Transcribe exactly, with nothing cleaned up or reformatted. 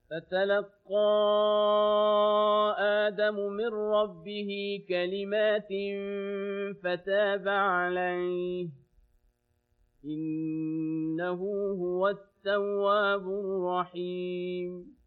فتلقى آدم من ربه كلمات فتاب عليه إنه هو التواب الرحيم